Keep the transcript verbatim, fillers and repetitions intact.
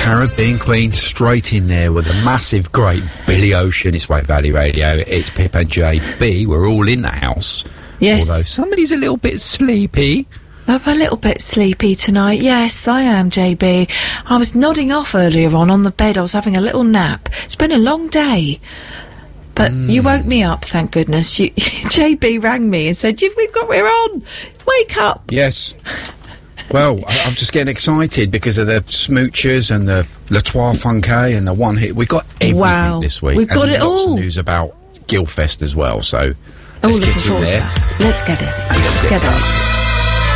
Caribbean Queen straight in there with a massive, great Billy Ocean. It's White Valley Radio. It's Pip and J B. We're all in the house. Yes. Although somebody's a little bit sleepy. I'm a little bit sleepy tonight. Yes, I am, J B. I was nodding off earlier on on the bed. I was having a little nap. It's been a long day. But mm. you woke me up, thank goodness. You, J B rang me and said, You've, we've got, we're on. Wake up. Yes. Well, I, I'm just getting excited because of the smoochers and the Le Trois Funke and the one hit. We've got everything wow. this week. We've got and it lots all. Of news about Guildfest as well. So oh, let's get in there. Let's get it. And let's, let's get, get get it.